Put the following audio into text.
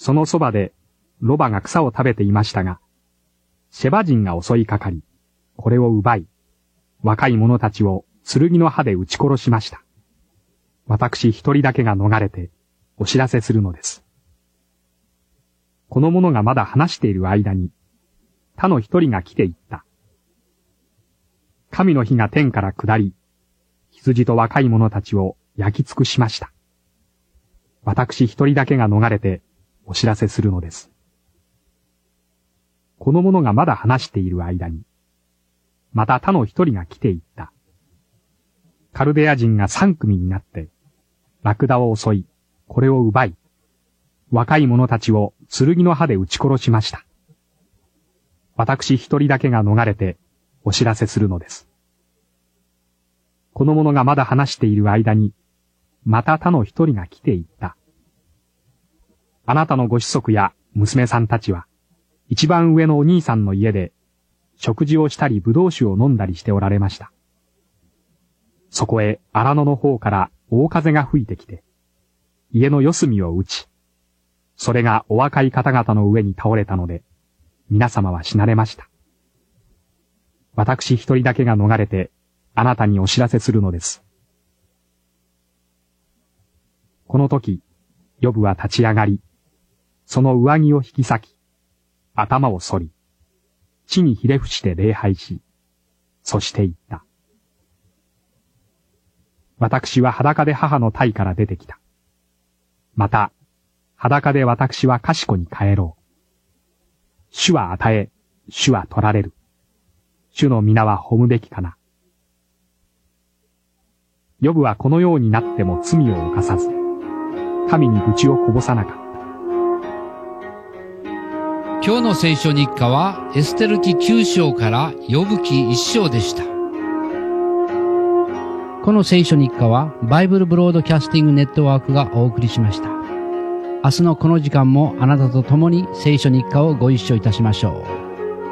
そのそばでロバが草を食べていましたが、シェバ人が襲いかかり、これを奪い、若い者たちを剣の刃で撃ち殺しました。私一人だけが逃れてお知らせするのです。この者がまだ話している間に、他の一人が来て言った。神の火が天から下り、羊と若い者たちを焼き尽くしました。私一人だけが逃れてお知らせするのです。この者がまだ話している間に、また他の一人が来て言った。カルデア人が3組になって、ラクダを襲い、これを奪い、若い者たちを剣の刃で撃ち殺しました。私一人だけが逃れてお知らせするのです。この者がまだ話している間に、また他の一人が来て言った。あなたのご子息や娘さんたちは、一番上のお兄さんの家で、食事をしたり葡萄酒を飲んだりしておられました。そこへ荒野の方から大風が吹いてきて、家の四隅を打ち、それがお若い方々の上に倒れたので、皆様は死なれました。私一人だけが逃れて、あなたにお知らせするのです。この時、ヨブは立ち上がり、その上着を引き裂き、頭を反り、地にひれ伏して礼拝し、そして言った。私は裸で母の胎から出てきた。また、裸で私は賢に帰ろう。主は与え、主は取られる。主の皆は褒むべきかな。ヨブはこのようになっても罪を犯さず、神に愚痴をこぼさなかった。 今日の聖書日課はエステル記9章からヨブ記1章でした。 この聖書日課はバイブルブロードキャスティングネットワークがお送りしました。明日のこの時間もあなたと共に聖書日課をご一緒いたしましょう。